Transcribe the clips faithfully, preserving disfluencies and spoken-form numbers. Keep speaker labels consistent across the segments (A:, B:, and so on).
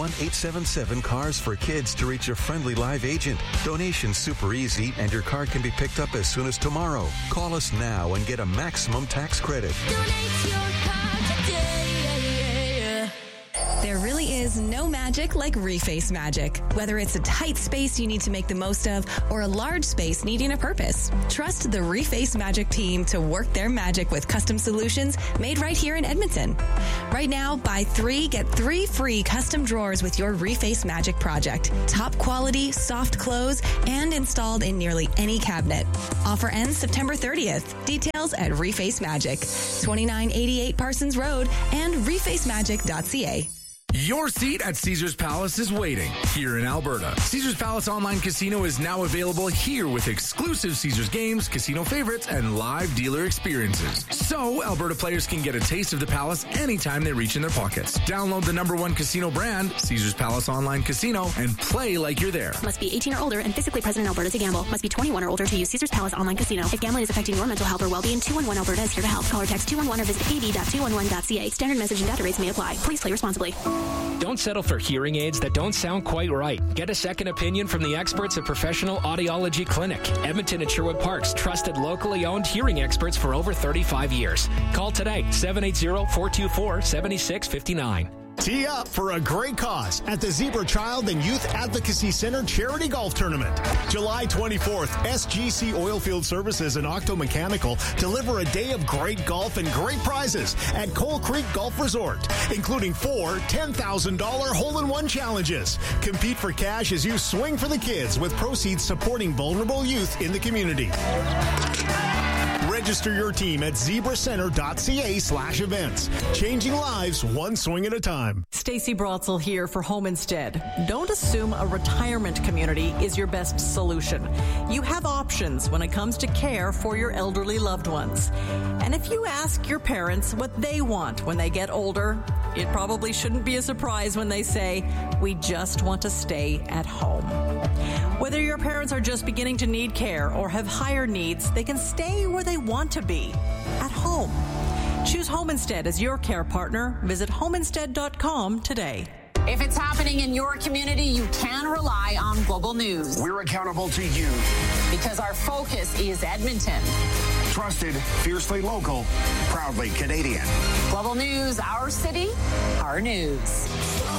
A: one eight seven seven cars for kids to reach a friendly live agent. Donation's super easy, and your car can be picked up as soon as tomorrow. Call us now and get a maximum tax credit.
B: Donate your car today.
C: There really is no magic like Reface magic. Whether it's a tight space you need to make the most of or a large space needing a purpose, trust the Reface Magic team to work their magic with custom solutions made right here in Edmonton. Right now, buy three, get three free custom drawers with your Reface Magic project. Top quality, soft close, and installed in nearly any cabinet. Offer ends September thirtieth. Details at Reface Magic, twenty-nine eighty-eight Parsons Road and reface magic dot c a.
D: Your seat at Caesars Palace is waiting here in Alberta. Caesars Palace Online Casino is now available here with exclusive Caesars games, casino favorites, and live dealer experiences. So Alberta players can get a taste of the Palace anytime they reach in their pockets. Download the number one casino brand, Caesars Palace Online Casino, and play like you're there.
E: Must be eighteen or older and physically present in Alberta to gamble. Must be twenty-one or older to use Caesars Palace Online Casino. If gambling is affecting your mental health or well-being, two one one Alberta is here to help. Call or text two one one or visit a b dot two one one dot c a. Standard message and data rates may apply. Please play responsibly.
F: Don't settle for hearing aids that don't sound quite right. Get a second opinion from the experts at Professional Audiology Clinic. Edmonton and Sherwood Park's trusted, locally owned hearing experts for over thirty-five years. Call today, seven eight zero, four two four, seven six five nine.
G: Tee up for a great cause at the Zebra Child and Youth Advocacy Center Charity Golf Tournament. July twenty-fourth, S G C Oilfield Services and Octo Mechanical deliver a day of great golf and great prizes at Coal Creek Golf Resort, including four ten thousand dollars hole-in-one challenges. Compete for cash as you swing for the kids with proceeds supporting vulnerable youth in the community. Register your team at zebracenter.ca slash events. Changing lives one swing at a time.
H: Stacey Brotzel here for Home Instead. Don't assume a retirement community is your best solution. You have options when it comes to care for your elderly loved ones. And if you ask your parents what they want when they get older, it probably shouldn't be a surprise when they say, we just want to stay at home. Whether your parents are just beginning to need care or have higher needs, they can stay where they want to be, at home. Choose Home Instead as your care partner. Visit home instead dot com today.
I: If it's happening in your community, you can rely on Global News.
J: We're accountable to you.
I: Because our focus is Edmonton.
J: Trusted, fiercely local, proudly Canadian.
I: Global News, our city, our news.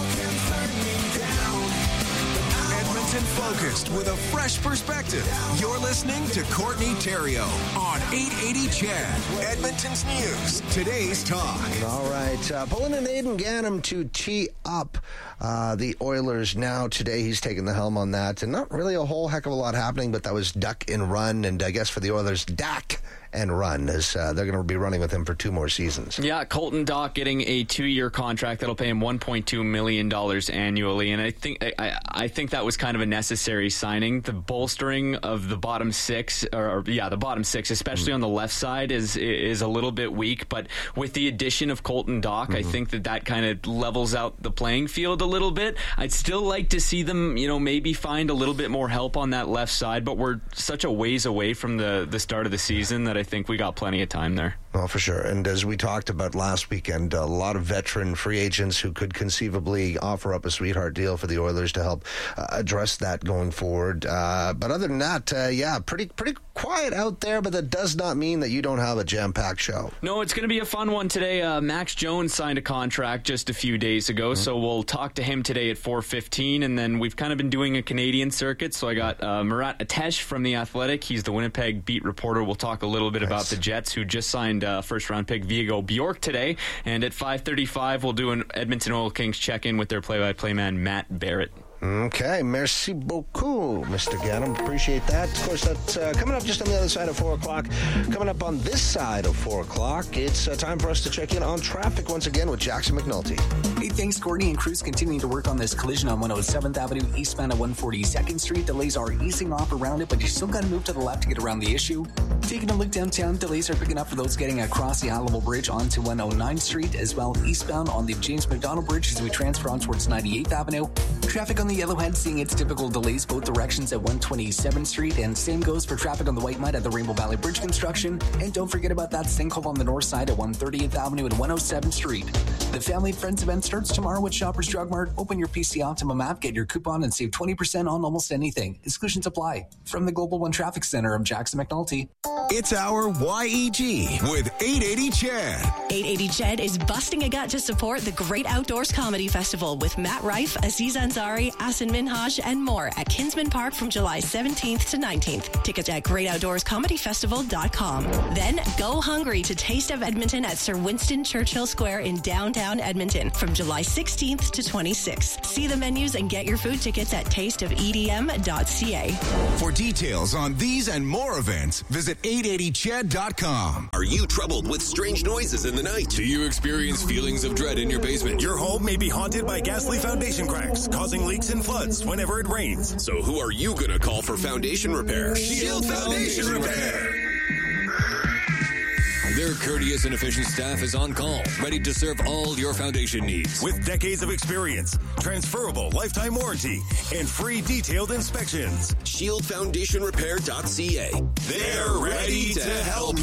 K: Edmonton focused with a fresh perspective. You're listening to Courtney Theriault on eight eighty C H E D, Edmonton's news. Today's talk.
L: All right, uh, pulling in Aidan Gannam to tee up uh, the Oilers now today. He's taking the helm on that, and not really a whole heck of a lot happening, but that was duck and run, and I guess for the Oilers, Dak and run, as uh, they're going to be running with him for two more seasons.
M: Yeah, Colton Dach getting a two-year contract that'll pay him one point two million dollars annually, and I think I, I think that was kind of a necessary signing. The bolstering of the bottom six, or, or yeah, the bottom six, especially mm-hmm. on the left side, is is a little bit weak. But with the addition of Colton Dach, mm-hmm. I think that that kind of levels out the playing field a little bit. I'd still like to see them, you know, maybe find a little bit more help on that left side, but we're such a ways away from the the start of the season that I think we got plenty of time there.
L: Well, for sure. And as we talked about last weekend, a lot of veteran free agents who could conceivably offer up a sweetheart deal for the Oilers to help uh, address that going forward. Uh, but other than that, uh, yeah, pretty pretty quiet out there, but that does not mean that you don't have a jam-packed show.
M: No, it's going to be a fun one today. Uh, Max Jones signed a contract just a few days ago, mm-hmm. so we'll talk to him today at four fifteen, and then we've kind of been doing a Canadian circuit, so I got uh, Murat Atesh from The Athletic. He's the Winnipeg beat reporter. We'll talk a little bit nice. about the Jets, who just signed uh, first-round pick Vigo Bjork today, and at five thirty-five, we'll do an Edmonton Oil Kings check-in with their play-by-play man, Matt Barrett.
L: Okay, merci beaucoup, Mister Gannam. Appreciate that. Of course, that's uh, coming up just on the other side of four o'clock. Coming up on this side of four o'clock, it's uh, time for us to check in on traffic once again with Jackson McNulty.
N: Hey, thanks, Courtney and crews continuing to work on this collision on one oh seventh Avenue eastbound at one forty-second Street. Delays are easing off around it, but you still got to move to the left to get around the issue. Taking a look downtown, delays are picking up for those getting across the high-level bridge onto one oh ninth Street, as well eastbound on the James McDonald Bridge as we transfer on towards ninety-eighth Avenue. Traffic on on the Yellowhead, seeing its typical delays both directions at one twenty-seventh Street, and same goes for traffic on the White Mud at the Rainbow Valley Bridge construction. And don't forget about that sinkhole on the north side at one thirtieth Avenue and one oh seventh Street. The Family and Friends event starts tomorrow at Shoppers Drug Mart. Open your P C Optimum app, get your coupon, and save twenty percent on almost anything. Exclusions apply. From the Global One Traffic Center, I'm Jackson McNulty.
K: It's our Y E G with eight eighty Chad.
O: eight eighty Ched is busting a gut to support the Great Outdoors Comedy Festival with Matt Rife, Aziz Ansari, Asin Minhaj, and more at Kinsman Park from July seventeenth to nineteenth. Tickets at great outdoors comedy festival dot com. Then go hungry to Taste of Edmonton at Sir Winston Churchill Square in downtown Edmonton from July sixteenth to twenty-sixth. See the menus and get your food tickets at taste of e d m dot c a.
K: For details on these and more events, visit eight eighty ched dot com.
P: Are you troubled with strange noises in the night?
Q: Do you experience feelings of dread in your basement?
R: Your home may be haunted by ghastly foundation cracks, causing leaks and floods whenever it rains.
P: So who are you going to call for foundation repair?
R: Shield Foundation Repair.
Q: Their courteous and efficient staff is on call, ready to serve all your foundation needs.
R: With decades of experience, transferable lifetime warranty, and free detailed inspections.
P: shield foundation repair dot c a.
R: They're ready to help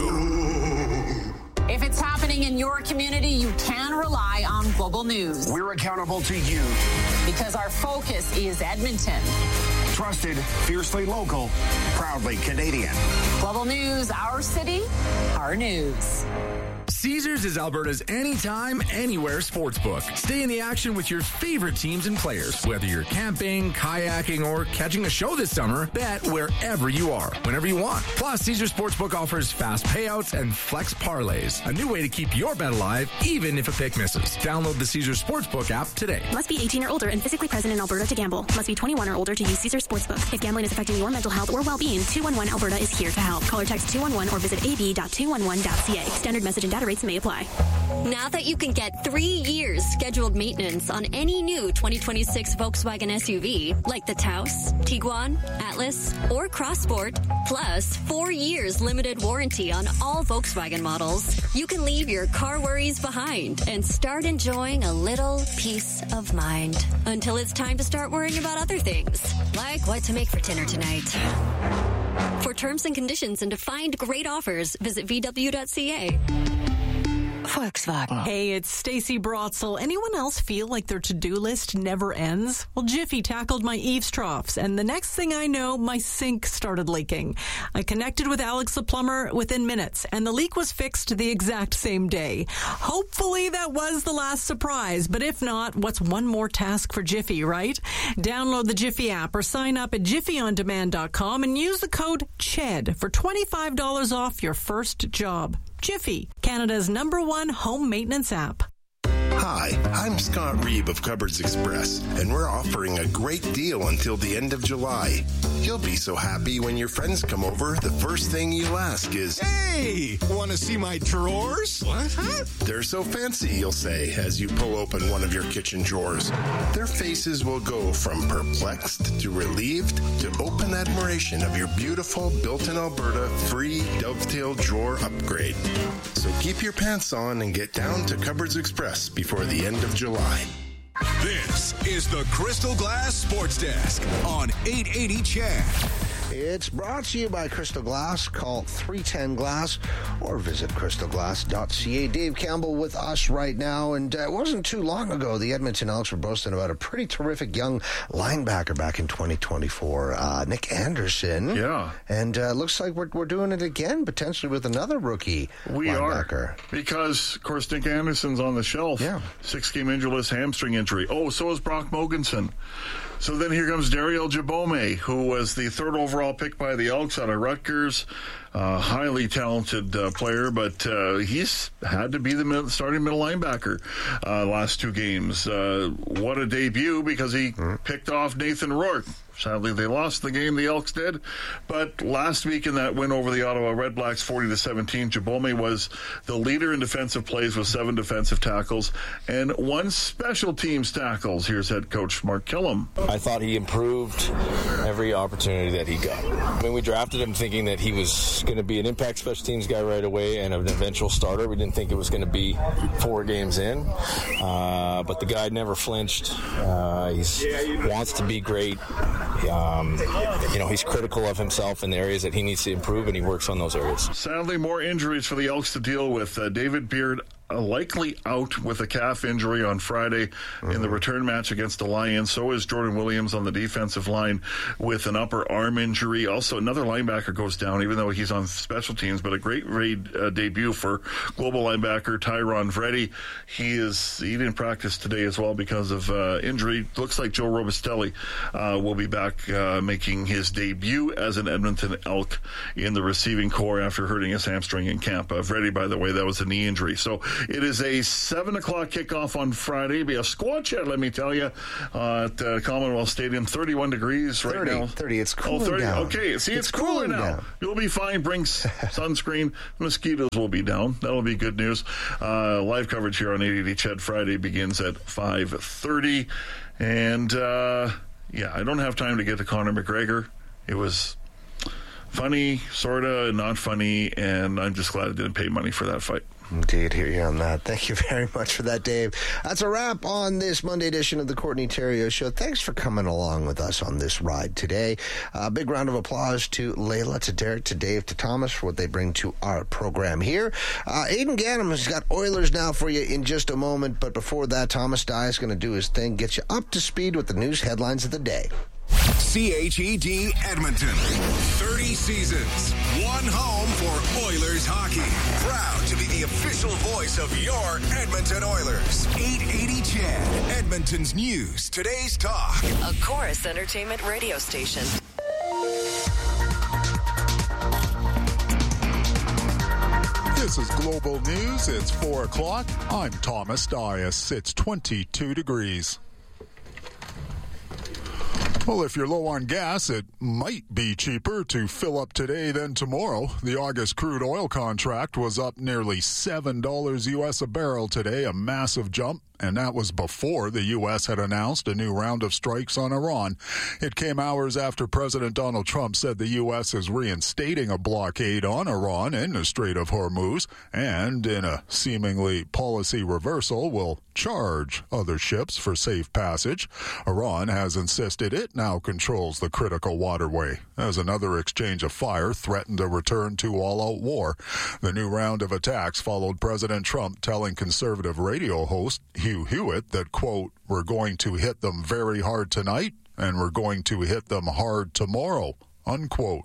R: you.
I: If it's happening in your community, you can rely on Global News.
J: We're accountable to you.
I: Because our focus is Edmonton.
J: Trusted, fiercely local, proudly Canadian.
I: Global News, our city, our news.
D: Caesars is Alberta's anytime, anywhere sportsbook. Stay in the action with your favorite teams and players. Whether you're camping, kayaking, or catching a show this summer, bet wherever you are, whenever you want. Plus, Caesars Sportsbook offers fast payouts and flex parlays. A new way to keep your bet alive, even if a pick misses. Download the Caesars Sportsbook app today.
E: Must be eighteen or older and physically present in Alberta to gamble. Must be twenty-one or older to use Caesars Sportsbook. If gambling is affecting your mental health or well-being, two one one Alberta is here to help. Call or text two one one or visit a b dot two one one dot c a. Standard message and data rates may apply.
S: Now that you can get three years scheduled maintenance on any new twenty twenty-six Volkswagen S U V, like the Taos, Tiguan, Atlas, or Crossport, plus four years limited warranty on all Volkswagen models, you can leave your car worries behind and start enjoying a little peace of mind. Until it's time to start worrying about other things, like what to make for dinner tonight. For terms and conditions and to find great offers, visit v w dot c a.
H: Volkswagen. Hey, it's Stacey Brotzel. Anyone else feel like their to-do list never ends? Well, Jiffy tackled my eaves troughs, and the next thing I know, my sink started leaking. I connected with Alex the plumber within minutes, and the leak was fixed the exact same day. Hopefully that was the last surprise, but if not, what's one more task for Jiffy, right? Download the Jiffy app or sign up at jiffy on demand dot com and use the code CHED for twenty-five dollars off your first job. Jiffy, Canada's number one home maintenance app.
T: Hi, I'm Scott Reeb of Cupboards Express, and we're offering a great deal until the end of July. You'll be so happy when your friends come over, the first thing you'll ask is,
R: "Hey, want to see my drawers?" What? Huh?
T: They're so fancy, you'll say, as you pull open one of your kitchen drawers. Their faces will go from perplexed to relieved to open admiration of your beautiful built-in Alberta free dovetail drawer upgrade. So keep your pants on and get down to Cupboards Express before the end of July.
K: This is the Crystal Glass Sports Desk on eight eighty Chad.
L: It's brought to you by Crystal Glass. Call three ten glass or visit crystal glass dot c a. Dave Campbell with us right now. And uh, it wasn't too long ago the Edmonton Elks were boasting about a pretty terrific young linebacker back in twenty twenty-four, uh, Nick Anderson.
U: Yeah.
L: And uh, looks like we're, we're doing it again, potentially with another rookie
U: we
L: linebacker.
U: are. Because, of course, Nick Anderson's on the shelf.
L: Yeah.
U: Six-game injury list hamstring injury. Oh, so is Brock Mogensen. So then here comes Daryl Jabome, who was the third overall pick by the Elks out of Rutgers. Uh, highly talented uh, player, but uh, he's had to be the mid- starting middle linebacker uh, last two games. Uh, what a debut, because he mm-hmm. picked off Nathan Rourke. Sadly, they lost the game, the Elks did. But last week in that win over the Ottawa Redblacks, forty to seventeen, Jabome was the leader in defensive plays with seven defensive tackles and one special teams tackles. Here's head coach Mark Killam.
V: I thought he improved every opportunity that he got. I mean, we drafted him thinking that he was going to be an impact special teams guy right away and an eventual starter. We didn't think it was going to be four games in. Uh, uh, but the guy never flinched. Uh, he wants to be great. Um, you know, he's critical of himself in the areas that he needs to improve, and he works on those areas.
U: Sadly, more injuries for the Elks to deal with. Uh, David Beard uh, likely out with a calf injury on Friday mm-hmm. in the return match against the Lions. So is Jordan Williams on the defensive line with an upper arm injury. Also, another linebacker goes down, even though he's on special teams, but a great raid uh, debut for global linebacker Tyron Vreddy. He is he didn't practice today as well because of uh, injury. Looks like Joe Robustelli uh, will be back uh, making his debut as an Edmonton Elk in the receiving corps after hurting his hamstring in camp. Uh, Vreddy, by the way, that was a knee injury. So it is a seven o'clock kickoff on Friday. Be a squad chat, let me tell you, uh, at uh, Commonwealth Stadium. thirty-one degrees right
L: thirty,
U: now.
L: thirty, it's cooling
U: oh, thirty
L: down.
U: Okay, see, it's,
L: it's
U: cooler
L: cooling
U: now.
L: Down.
U: You'll be fine. Bring sunscreen. Mosquitoes will be down. That'll be good news. Uh, live coverage here on eight eighty C H E D Friday begins at five thirty. And, uh, yeah, I don't have time to get to Conor McGregor. It was funny, sort of, not funny, and I'm just glad I didn't pay money for that fight.
L: Indeed, hear you on that. Thank you very much for that, Dave. That's a wrap on this Monday edition of the Courtney Theriault Show. Thanks for coming along with us on this ride today. A uh, big round of applause to Layla, to Derek, to Dave, to Thomas for what they bring to our program here. Uh, Aidan Gannam has got Oilers Now for you in just a moment, but before that, Thomas Dye is going to do his thing, get you up to speed with the news headlines of the day.
K: C H E D Edmonton. thirty seasons. One home for Oilers hockey. Proud to be the official voice of your Edmonton Oilers. eight eighty C H E D. Edmonton's news. Today's talk.
A: A Chorus Entertainment radio station.
B: This is Global News. It's four o'clock. I'm Thomas Dias. It's twenty-two degrees. Well, if you're low on gas, it might be cheaper to fill up today than tomorrow. The August crude oil contract was up nearly seven dollars U S a barrel today, a massive jump. And that was before the U S had announced a new round of strikes on Iran. It came hours after President Donald Trump said the U S is reinstating a blockade on Iran in the Strait of Hormuz, and in a seemingly policy reversal will charge other ships for safe passage. Iran has insisted it now controls the critical waterway, as another exchange of fire threatened a return to all-out war. The new round of attacks followed President Trump telling conservative radio host Hugh Hewitt that, quote, "We're going to hit them very hard tonight, and we're going to hit them hard tomorrow," unquote.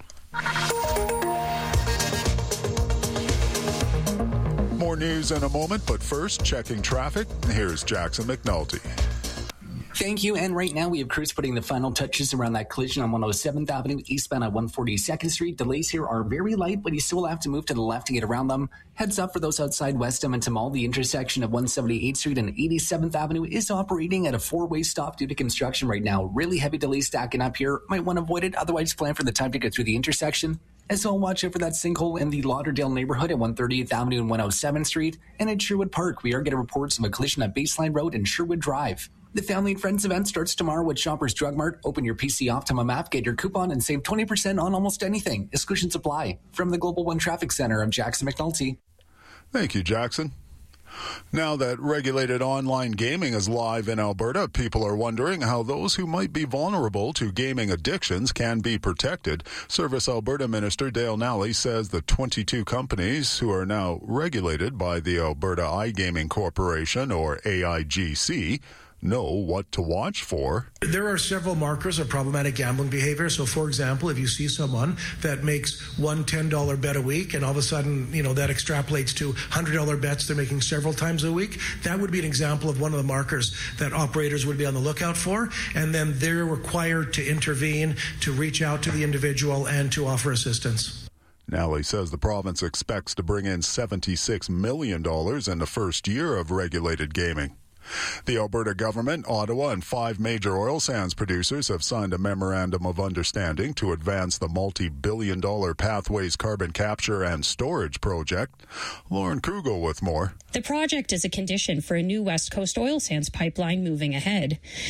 B: More news in a moment, but first, checking traffic. Here's Jackson McNulty.
N: Thank you. And right now we have crews putting the final touches around that collision on one oh seventh Avenue eastbound at one forty-second Street. Delays here are very light, but you still will have to move to the left to get around them. Heads up for those outside West Edmonton Mall. The intersection of one seventy-eighth Street and eighty-seventh Avenue is operating at a four-way stop due to construction right now. Really heavy delays stacking up here. Might want to avoid it. Otherwise, plan for the time to get through the intersection. As well, watch out for that sinkhole in the Lauderdale neighborhood at one thirtieth Avenue and one oh seventh Street. And at Sherwood Park, we are getting reports of a collision at Baseline Road and Sherwood Drive. The Family and Friends event starts tomorrow at Shoppers Drug Mart. Open your P C Optimum app, get your coupon, and save twenty percent on almost anything. Exclusions apply. From the Global One Traffic Center, I'm Jackson McNulty.
B: Thank you, Jackson. Now that regulated online gaming is live in Alberta, people are wondering how those who might be vulnerable to gaming addictions can be protected. Service Alberta Minister Dale Nally says the twenty-two companies who are now regulated by the Alberta iGaming Corporation, or A I G C, know what to watch for.
W: There are several markers of problematic gambling behavior. So, for example, if you see someone that makes one ten dollar bet a week and all of a sudden, you know, that extrapolates to one hundred dollar bets they're making several times a week, that would be an example of one of the markers that operators would be on the lookout for. And then they're required to intervene, to reach out to the individual and to offer assistance.
B: Nally says the province expects to bring in seventy-six million dollars in the first year of regulated gaming. The Alberta government, Ottawa, and five major oil sands producers have signed a memorandum of understanding to advance the multi-billion dollar Pathways carbon capture and storage project. Lauren Krugel with more.
X: The project is a condition for a new West Coast oil sands pipeline moving ahead.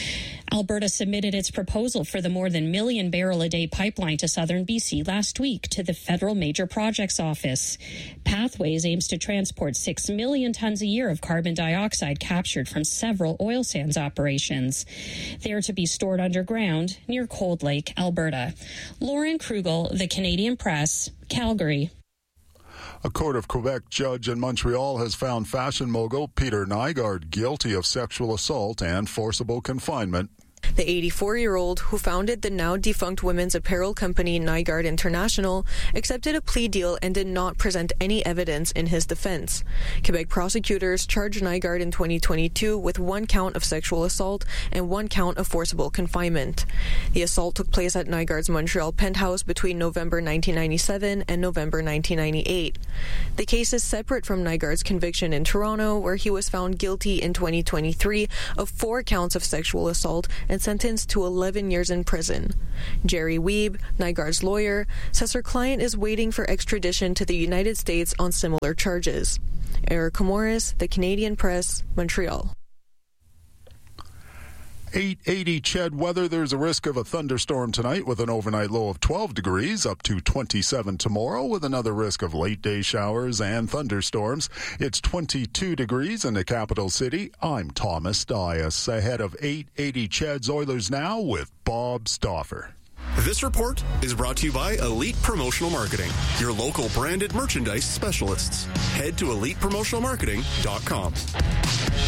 C: Alberta submitted its proposal for the more than million barrel a day pipeline to southern B C last week to the Federal Major Projects Office. Pathways aims to transport six million tons a year of carbon dioxide captured from several oil sands operations. They are to be stored underground near Cold Lake, Alberta. Lauren Krugel, The Canadian Press, Calgary.
B: A court of Quebec judge in Montreal has found fashion mogul Peter Nygard guilty of sexual assault and forcible confinement.
F: The eighty-four-year-old, who founded the now-defunct women's apparel company Nygard International, accepted a plea deal and did not present any evidence in his defense. Quebec prosecutors charged Nygard in twenty twenty-two with one count of sexual assault and one count of forcible confinement. The assault took place at Nygard's Montreal penthouse between November nineteen ninety-seven and November nineteen ninety-eight. The case is separate from Nygard's conviction in Toronto, where he was found guilty in twenty twenty-three of four counts of sexual assault and sentenced to eleven years in prison. Jerry Wiebe, Nygard's lawyer, says her client is waiting for extradition to the United States on similar charges. Erica Morris, The Canadian Press, Montreal.
B: eight eighty C H E D weather. There's a risk of a thunderstorm tonight with an overnight low of twelve degrees, up to twenty-seven tomorrow with another risk of late day showers and thunderstorms. It's twenty-two degrees in the capital city. I'm Thomas Dias. Ahead of eight eighty C H E D's Oilers Now with Bob Stauffer.
G: This report is brought to you by Elite Promotional Marketing, your local branded merchandise specialists. Head to elite promotional marketing dot com.